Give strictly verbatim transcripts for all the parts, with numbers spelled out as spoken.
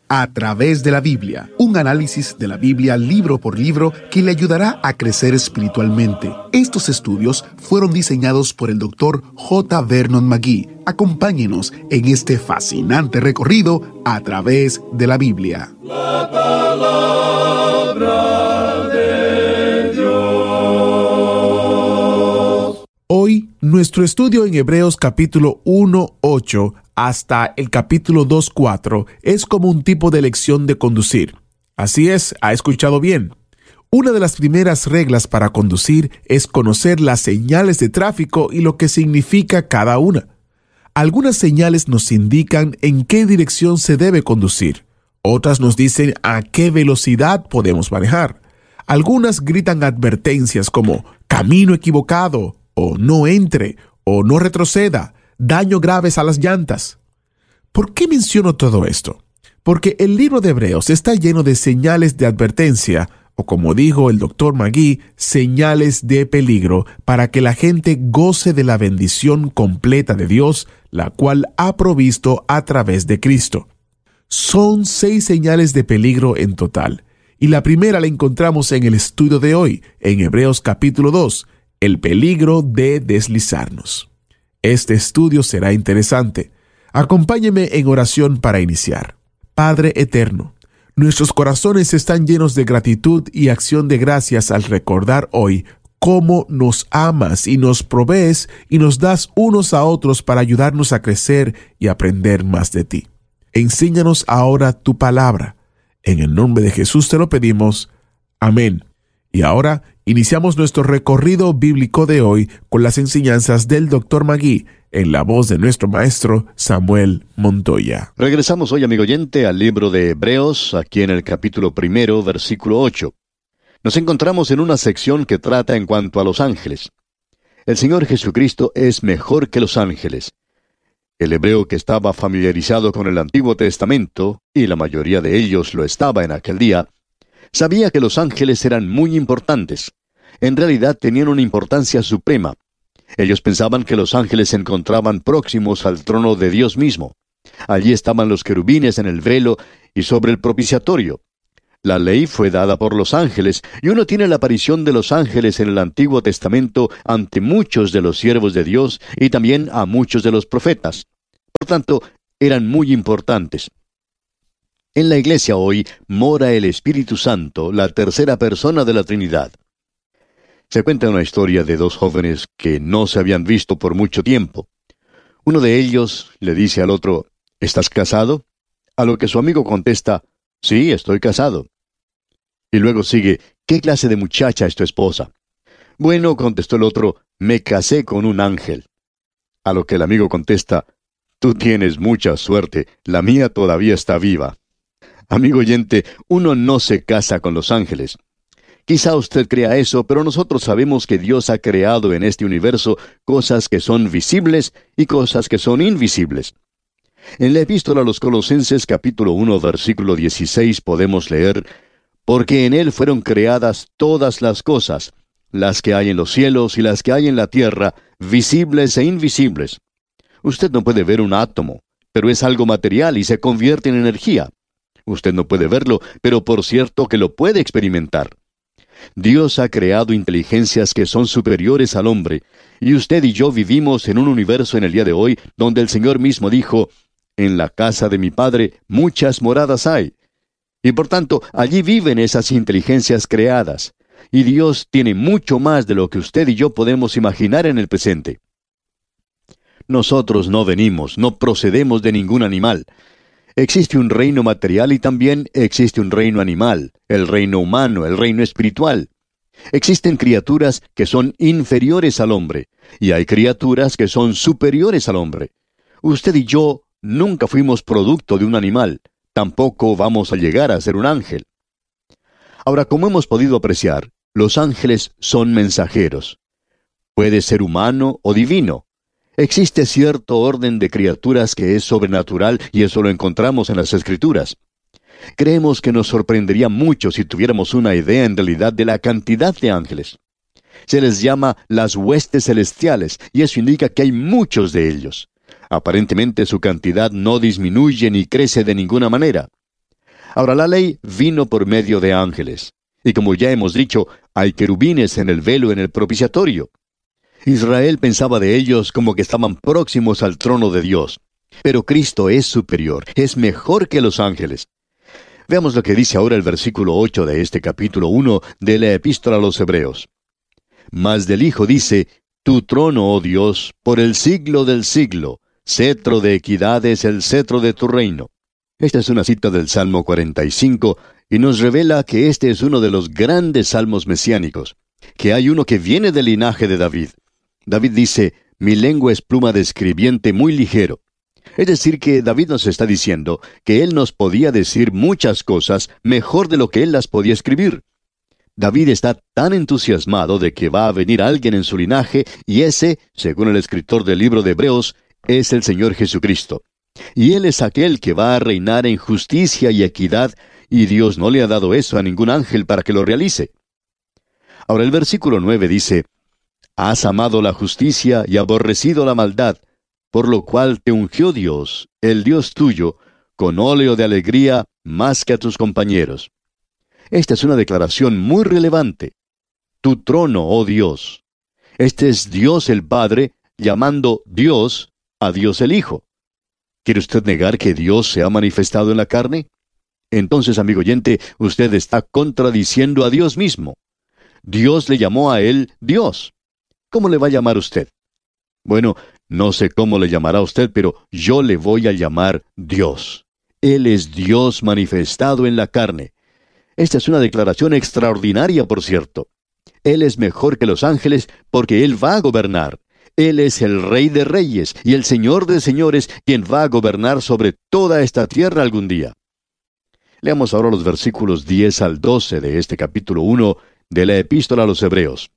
A través de la Biblia, un análisis de la Biblia libro por libro que le ayudará a crecer espiritualmente. Estos estudios fueron diseñados por el doctor J. Vernon McGee. Acompáñenos en este fascinante recorrido a través de la Biblia. La palabra de Dios. Hoy, nuestro estudio en Hebreos capítulo uno, ocho hasta el capítulo dos, cuatro es como un tipo de lección de conducir. Así es, ha escuchado bien. Una de las primeras reglas para conducir es conocer las señales de tráfico y lo que significa cada una. Algunas señales nos indican en qué dirección se debe conducir. Otras nos dicen a qué velocidad podemos manejar. Algunas gritan advertencias como camino equivocado, o no entre, o no retroceda, daño graves a las llantas. ¿Por qué menciono todo esto? Porque el libro de Hebreos está lleno de señales de advertencia, o como dijo el doctor McGee, señales de peligro, para que la gente goce de la bendición completa de Dios, la cual ha provisto a través de Cristo. Son seis señales de peligro en total, y la primera la encontramos en el estudio de hoy, en Hebreos capítulo dos, el peligro de deslizarnos. Este estudio será interesante. Acompáñeme en oración para iniciar. Padre eterno, nuestros corazones están llenos de gratitud y acción de gracias al recordar hoy cómo nos amas y nos provees y nos das unos a otros para ayudarnos a crecer y aprender más de ti. Enséñanos ahora tu palabra. En el nombre de Jesús te lo pedimos. Amén. Y ahora iniciamos nuestro recorrido bíblico de hoy con las enseñanzas del doctor McGee en la voz de nuestro maestro Samuel Montoya. Regresamos hoy, amigo oyente, al libro de Hebreos, aquí en el capítulo primero, versículo ocho. Nos encontramos en una sección que trata en cuanto a los ángeles. El Señor Jesucristo es mejor que los ángeles. El hebreo que estaba familiarizado con el Antiguo Testamento, y la mayoría de ellos lo estaba en aquel día, sabía que los ángeles eran muy importantes. En realidad tenían una importancia suprema. Ellos pensaban que los ángeles se encontraban próximos al trono de Dios mismo. Allí estaban los querubines en el velo y sobre el propiciatorio. La ley fue dada por los ángeles, y uno tiene la aparición de los ángeles en el Antiguo Testamento ante muchos de los siervos de Dios y también a muchos de los profetas. Por tanto, eran muy importantes. En la iglesia hoy mora el Espíritu Santo, la tercera persona de la Trinidad. Se cuenta una historia de dos jóvenes que no se habían visto por mucho tiempo. Uno de ellos le dice al otro, ¿estás casado? A lo que su amigo contesta, sí, estoy casado. Y luego sigue, ¿qué clase de muchacha es tu esposa? Bueno, contestó el otro, me casé con un ángel. A lo que el amigo contesta, tú tienes mucha suerte, la mía todavía está viva. Amigo oyente, uno no se casa con los ángeles. Quizá usted crea eso, pero nosotros sabemos que Dios ha creado en este universo cosas que son visibles y cosas que son invisibles. En la epístola a los Colosenses capítulo uno versículo dieciséis podemos leer, porque en Él fueron creadas todas las cosas, las que hay en los cielos y las que hay en la tierra, visibles e invisibles. Usted no puede ver un átomo, pero es algo material y se convierte en energía. Usted no puede verlo, pero por cierto que lo puede experimentar. Dios ha creado inteligencias que son superiores al hombre, y usted y yo vivimos en un universo en el día de hoy donde el Señor mismo dijo, en la casa de mi Padre muchas moradas hay. Y por tanto, allí viven esas inteligencias creadas, y Dios tiene mucho más de lo que usted y yo podemos imaginar en el presente. Nosotros no venimos, no procedemos de ningún animal. Existe un reino material y también existe un reino animal, el reino humano, el reino espiritual. Existen criaturas que son inferiores al hombre, y hay criaturas que son superiores al hombre. Usted y yo nunca fuimos producto de un animal, tampoco vamos a llegar a ser un ángel. Ahora, como hemos podido apreciar, los ángeles son mensajeros. Puede ser humano o divino. Existe cierto orden de criaturas que es sobrenatural y eso lo encontramos en las Escrituras. Creemos que nos sorprendería mucho si tuviéramos una idea en realidad de la cantidad de ángeles. Se les llama las huestes celestiales y eso indica que hay muchos de ellos. Aparentemente su cantidad no disminuye ni crece de ninguna manera. Ahora, la ley vino por medio de ángeles. Y como ya hemos dicho, hay querubines en el velo en el propiciatorio. Israel pensaba de ellos como que estaban próximos al trono de Dios. Pero Cristo es superior, es mejor que los ángeles. Veamos lo que dice ahora el versículo ocho de este capítulo uno de la Epístola a los Hebreos. Mas del Hijo dice, tu trono, oh Dios, por el siglo del siglo, cetro de equidad es el cetro de tu reino. Esta es una cita del Salmo cuarenta y cinco, y nos revela que este es uno de los grandes salmos mesiánicos, que hay uno que viene del linaje de David. David dice, mi lengua es pluma de escribiente muy ligero. Es decir, que David nos está diciendo que él nos podía decir muchas cosas mejor de lo que él las podía escribir. David está tan entusiasmado de que va a venir alguien en su linaje, y ese, según el escritor del libro de Hebreos, es el Señor Jesucristo. Y Él es aquel que va a reinar en justicia y equidad, y Dios no le ha dado eso a ningún ángel para que lo realice. Ahora el versículo nueve dice, has amado la justicia y aborrecido la maldad, por lo cual te ungió Dios, el Dios tuyo, con óleo de alegría más que a tus compañeros. Esta es una declaración muy relevante. Tu trono, oh Dios. Este es Dios el Padre llamando Dios a Dios el Hijo. ¿Quiere usted negar que Dios se ha manifestado en la carne? Entonces, amigo oyente, usted está contradiciendo a Dios mismo. Dios le llamó a él Dios. ¿Cómo le va a llamar usted? Bueno, no sé cómo le llamará usted, pero yo le voy a llamar Dios. Él es Dios manifestado en la carne. Esta es una declaración extraordinaria, por cierto. Él es mejor que los ángeles porque Él va a gobernar. Él es el Rey de Reyes y el Señor de Señores, quien va a gobernar sobre toda esta tierra algún día. Leamos ahora los versículos diez al doce de este capítulo uno de la Epístola a los Hebreos.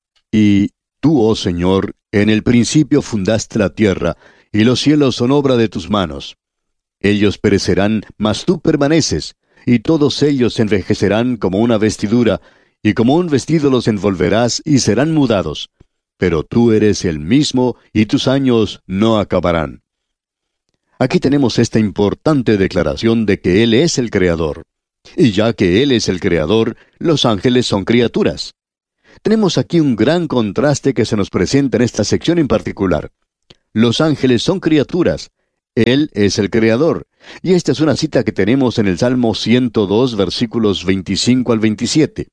Y tú, oh Señor, en el principio fundaste la tierra, y los cielos son obra de tus manos. Ellos perecerán, mas tú permaneces, y todos ellos envejecerán como una vestidura, y como un vestido los envolverás, y serán mudados. Pero tú eres el mismo, y tus años no acabarán. Aquí tenemos esta importante declaración de que Él es el Creador. Y ya que Él es el Creador, los ángeles son criaturas. Tenemos aquí un gran contraste que se nos presenta en esta sección en particular. Los ángeles son criaturas. Él es el Creador. Y esta es una cita que tenemos en el Salmo ciento dos, versículos veinticinco al veintisiete.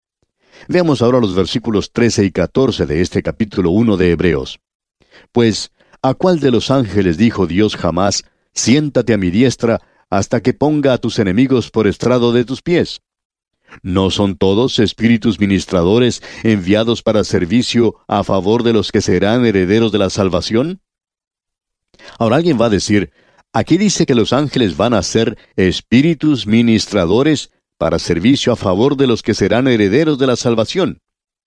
Veamos ahora los versículos trece y catorce de este capítulo uno de Hebreos. Pues, ¿a cuál de los ángeles dijo Dios jamás, siéntate a mi diestra, hasta que ponga a tus enemigos por estrado de tus pies? ¿No son todos espíritus ministradores enviados para servicio a favor de los que serán herederos de la salvación? Ahora alguien va a decir, aquí dice que los ángeles van a ser espíritus ministradores para servicio a favor de los que serán herederos de la salvación.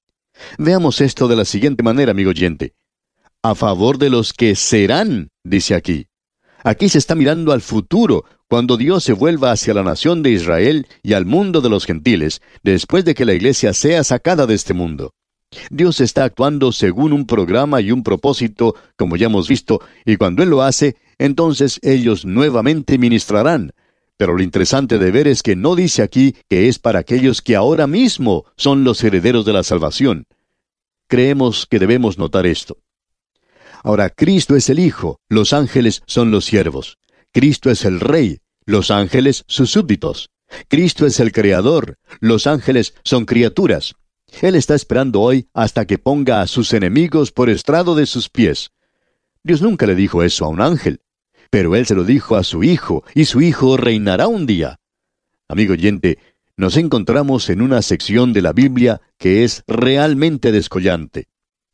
Veamos esto de la siguiente manera, amigo oyente. A favor de los que serán, dice aquí. Aquí se está mirando al futuro, cuando Dios se vuelva hacia la nación de Israel y al mundo de los gentiles, después de que la iglesia sea sacada de este mundo. Dios está actuando según un programa y un propósito, como ya hemos visto, y cuando Él lo hace, entonces ellos nuevamente ministrarán. Pero lo interesante de ver es que no dice aquí que es para aquellos que ahora mismo son los herederos de la salvación. Creemos que debemos notar esto. Ahora, Cristo es el Hijo, los ángeles son los siervos. Cristo es el Rey, los ángeles sus súbditos. Cristo es el Creador, los ángeles son criaturas. Él está esperando hoy hasta que ponga a sus enemigos por estrado de sus pies. Dios nunca le dijo eso a un ángel, pero Él se lo dijo a su Hijo, y su Hijo reinará un día. Amigo oyente, nos encontramos en una sección de la Biblia que es realmente descollante.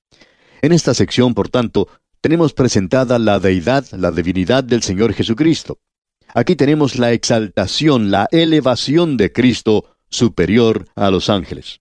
En esta sección, por tanto, tenemos presentada la deidad, la divinidad del Señor Jesucristo. Aquí tenemos la exaltación, la elevación de Cristo superior a los ángeles.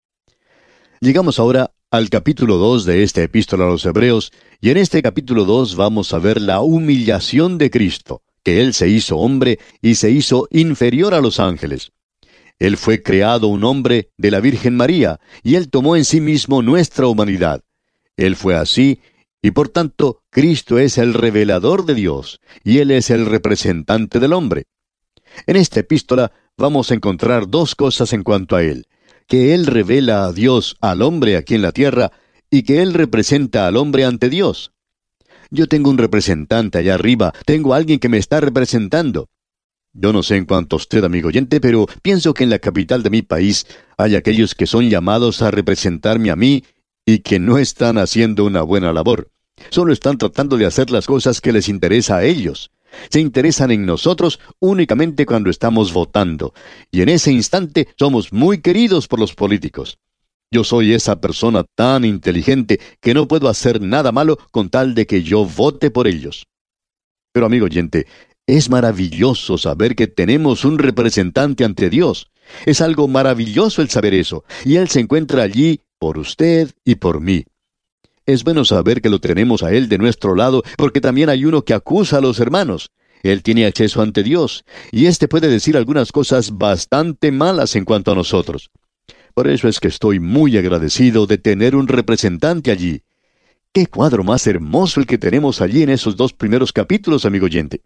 Llegamos ahora al capítulo dos de esta epístola a los Hebreos, y en este capítulo dos vamos a ver la humillación de Cristo, que Él se hizo hombre y se hizo inferior a los ángeles. Él fue creado un hombre de la Virgen María, y Él tomó en sí mismo nuestra humanidad. Él fue así, y por tanto, Cristo es el revelador de Dios, y Él es el representante del hombre. En esta epístola vamos a encontrar dos cosas en cuanto a Él: que Él revela a Dios al hombre aquí en la tierra, y que Él representa al hombre ante Dios. Yo tengo un representante allá arriba, tengo a alguien que me está representando. Yo no sé en cuanto a usted, amigo oyente, pero pienso que en la capital de mi país hay aquellos que son llamados a representarme a mí y que no están haciendo una buena labor. Solo están tratando de hacer las cosas que les interesa a ellos. Se interesan en nosotros únicamente cuando estamos votando, y en ese instante somos muy queridos por los políticos. Yo soy esa persona tan inteligente que no puedo hacer nada malo con tal de que yo vote por ellos. Pero, amigo oyente, es maravilloso saber que tenemos un representante ante Dios. Es algo maravilloso el saber eso, y Él se encuentra allí por usted y por mí. Es bueno saber que lo tenemos a Él de nuestro lado, porque también hay uno que acusa a los hermanos. Él tiene acceso ante Dios, y éste puede decir algunas cosas bastante malas en cuanto a nosotros. Por eso es que estoy muy agradecido de tener un representante allí. ¡Qué cuadro más hermoso el que tenemos allí en esos dos primeros capítulos, amigo oyente!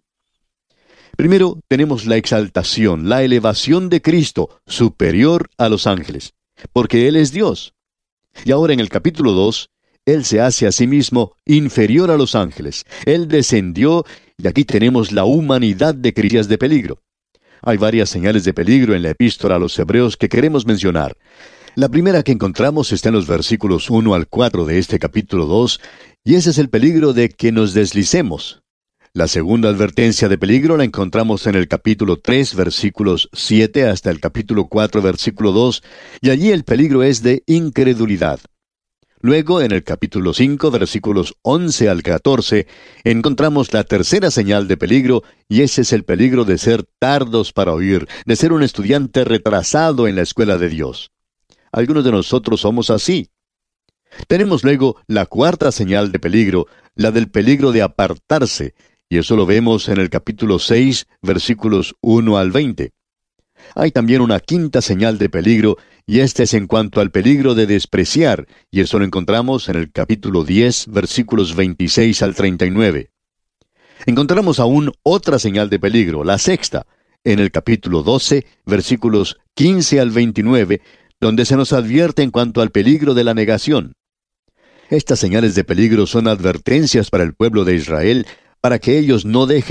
Primero, tenemos la exaltación, la elevación de Cristo, superior a los ángeles, porque Él es Dios. Y ahora en el capítulo dos, Él se hace a sí mismo inferior a los ángeles. Él descendió, y aquí tenemos la humanidad de Cristo de peligro. Hay varias señales de peligro en la epístola a los Hebreos que queremos mencionar. La primera que encontramos está en los versículos uno al cuatro de este capítulo dos, y ese es el peligro de que nos deslicemos. La segunda advertencia de peligro la encontramos en el capítulo tres, versículos siete hasta el capítulo cuatro, versículo dos, y allí el peligro es de incredulidad. Luego, en el capítulo cinco, versículos once al catorce, encontramos la tercera señal de peligro, y ese es el peligro de ser tardos para oír, de ser un estudiante retrasado en la escuela de Dios. Algunos de nosotros somos así. Tenemos luego la cuarta señal de peligro, la del peligro de apartarse, y eso lo vemos en el capítulo seis, versículos uno al veinte. Hay también una quinta señal de peligro, y este es en cuanto al peligro de despreciar, y eso lo encontramos en el capítulo diez, versículos veintiséis al treinta y nueve. Encontramos aún otra señal de peligro, la sexta, en el capítulo doce, versículos quince al veintinueve, donde se nos advierte en cuanto al peligro de la negación. Estas señales de peligro son advertencias para el pueblo de Israel, para que ellos no dejen